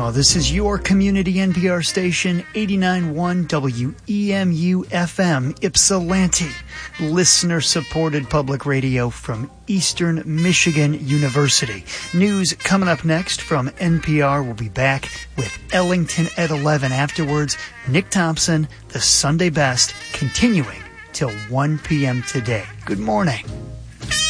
Oh, this is your community NPR station, 89.1 WEMU FM, Ypsilanti, listener-supported public radio from Eastern Michigan University. News coming up next from NPR. We'll be back with Ellington at 11. Afterwards, Nick Thompson, the Sunday Best, continuing till 1 p.m. today. Good morning.